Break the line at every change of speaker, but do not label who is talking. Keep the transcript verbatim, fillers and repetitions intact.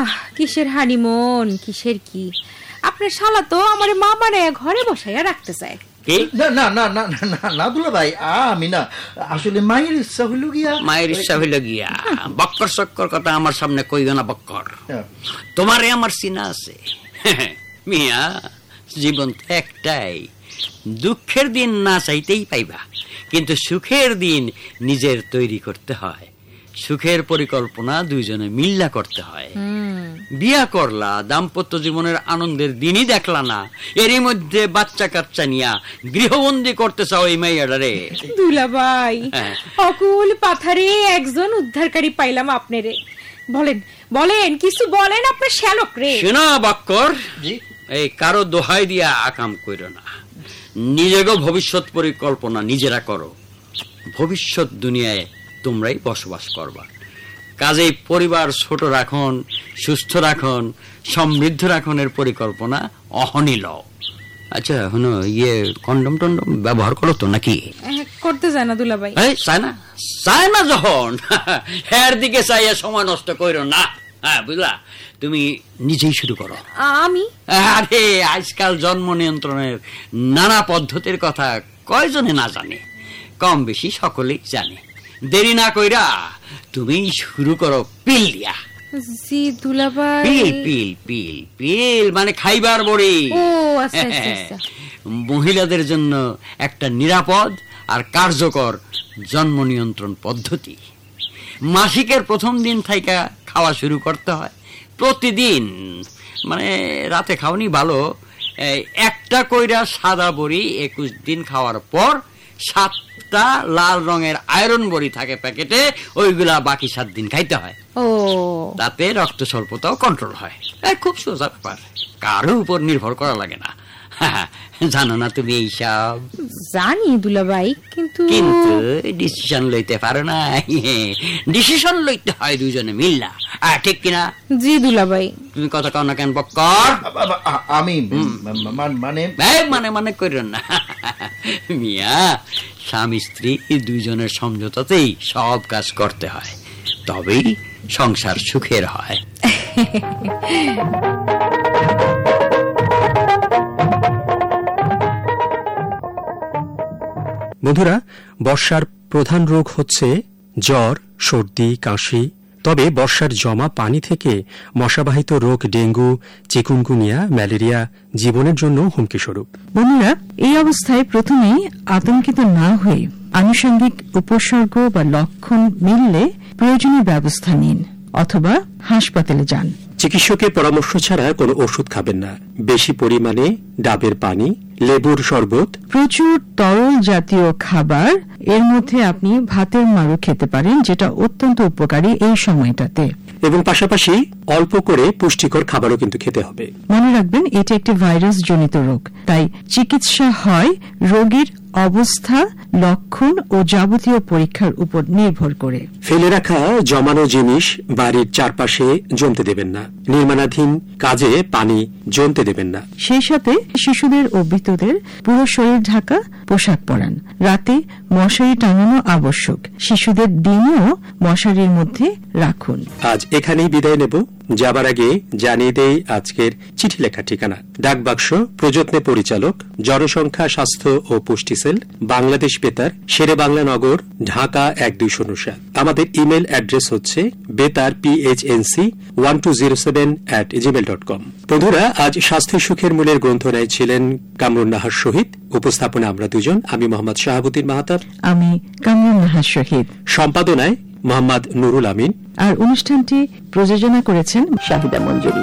কিসের হানিমুন, কিসের কি? আপনার শালা তো আমার মা বানায় ঘরে বসাইয়া রাখতে চায়।
না না না না না না দুলা ভাই, আমি না, আসলে মায়ের ইচ্ছা হইল গিয়া।
মায়ের ইচ্ছা হইল গিয়া বক্কর চক্কর কথা আমার সামনে কইও না বক্কর। তোমারে আমার চিনা আছে মিয়া, জীবন তো একটাই, দুঃখের দিন না চাইতেই পাইবা, কিন্তু সুখের দিন নিজের তৈরি করতে হয়। সুখের পরিকল্পনা দুইজনে মিল্লা করতে হয়। বিয়া করলা, দাম্পত্য জীবনের আনন্দের দিনই দেখলা না, এরই মধ্যে বাচ্চা কাচ্চা নিয়া গৃহবন্দী করতে চাও এই মাইয়াডারে।
দুলাভাই, অকুল পাথারে একজন উদ্ধারকারী পাইলাম আপনারে। বলেন বলেন কিছু বলেন আপনার শ্যালক রে।
শোনা বক্কর, এই কারো দোহাই দিয়া আকাম কইরো না, নিজেকে ভবিষ্যৎ পরিকল্পনা নিজেরা করো। ভবিষ্যৎ দুনিয়ায় তোমরাই বসবাস করবা, কাজেই পরিবার ছোট রাখন, সুস্থ রাখন, সমৃদ্ধ রাখনের পরিকল্পনা অহনি লও। আচ্ছা এখন ইয়ে কন্ডম টন্ডম ব্যবহার করো তো নাকি?
করতে চায় না দুলাভাই।
চায় না? চায় না যখন এর দিকে চাইয়া সময় নষ্ট করো না। হ্যাঁ বুঝলা, তুমি নিজেই শুরু করো।
আমি?
আরে আজকাল জন্ম নিয়ন্ত্রণের নানা পদ্ধতির কথা কয়জনে না জানে? কম বেশি সকলেই জানে। দেরি না কইরা তুমি শুরু করো পিল দিয়া।
জি দুলাভাই।
পিল পিল পিল পিল মানে খাইবার বড়ি।
ও আচ্ছা আচ্ছা।
মহিলাদের জন্য একটা নিরাপদ আর কার্যকর জন্ম নিয়ন্ত্রণ পদ্ধতি। মাসিকের প্রথম দিন থেকে খাওয়া শুরু করতে হয় প্রতিদিন, মানে রাতে খাওয়ানি ভালো। একটা কইরা সাদা বড়ি একুশ দিন খাওয়ার পর সাতটা লাল রঙের আয়রন বড়ি থাকে প্যাকেটে, ওইগুলা বাকি সাত দিন খাইতে হয়।
ও,
তাতে রক্ত স্বল্পতাও কন্ট্রোল হয়। খুব সোজা ব্যাপার, কারো উপর নির্ভর করা লাগে না। জানো না তুমি এইসব?
জানি দুলাভাই, কিন্তু
কিন্তু ডিসিশন লইতে পারো না। ডিসিশন লইতে হয় দুজনে মিল্লা, ঠিক কিনা?
জি দুলাভাই।
তুমি কথা কও না কেন বক্কর?
আমি মানে
মানে মানে করেন না মিয়া, স্বামী স্ত্রী দুইজনের সমঝোতাতেই সব কাজ করতে হয়, তবেই সংসার সুখের হয়।
বন্ধুরা, বর্ষার প্রধান রোগ হচ্ছে জ্বর, সর্দি, কাশি। তবে বর্ষার জমা পানি থেকে মশাবাহিত রোগ ডেঙ্গু, চিকুনগুনিয়া, ম্যালেরিয়া জীবনের জন্য হুমকি স্বরূপ।
বন্ধুরা, এই অবস্থায় প্রথমেই আতঙ্কিত না হয়ে আনুষঙ্গিক উপসর্গ বা লক্ষণ মিললে প্রয়োজনীয় ব্যবস্থা নিন অথবা হাসপাতালে যান।
চিকিৎসকের পরামর্শ ছাড়া কোনো ওষুধ খাবেন না। বেশি পরিমাণে ডাবের পানি, লেবুর শরবত,
প্রচুর তরল জাতীয় খাবার, এর মধ্যে আপনি ভাতের মাড়ু খেতে পারেন, যেটা অত্যন্ত উপকারী এই সময়টাতে।
এবং পাশাপাশি অল্প করে পুষ্টিকর খাবারও কিন্তু খেতে হবে।
মনে রাখবেন, এটি একটি ভাইরাস জনিত রোগ, তাই চিকিৎসা হয় রোগীর অবস্থা, লক্ষণ ও যাবতীয় পরীক্ষার উপর নির্ভর করে।
ফেলে রাখা জমানো জিনিস বাড়ির চারপাশে জমতে দেবেন না। নির্মাণাধীন কাজে পানি জমতে দেবেন না।
সেই সাথে শিশুদের ও বৃদ্ধদের পুরো শরীর ঢাকা পোশাক পরান। রাতে মশারি টাঙানো আবশ্যক। শিশুদের দিনেও মশারির মধ্যে রাখুন।
আজ এখানেই বিদায় নেব। যাবার আগে জানিয়ে দেই আজকের চিঠি লেখা ঠিকানা। ডাকবাক্স, প্রযত্নে পরিচালক, জনসংখ্যা, স্বাস্থ্য ও পুষ্টি সেল, বাংলাদেশ বেতার, শেরে বাংলা নগর, ঢাকা এক দুই শূন্য সাত। আমাদের ইমেল অ্যাড্রেস হচ্ছে বেতার PHNC one two zero seven at Gmail dot com. বন্ধুরা, আজ স্বাস্থ্য সুখের মূলের গ্রন্থনায় ছিলেন কামরুন নাহার শহীদ। উপস্থাপনা আমরা দুজন, আমি মোহাম্মদ শাহাবুদ্দিন মাহাতাব,
আমি কামরুন নাহার শহীদ।
সম্পাদনায় মোহাম্মদ নুরুল আমিন।
আর অনুষ্ঠানটি প্রযোজনা করেছেন শাহিদা মঞ্জুরি।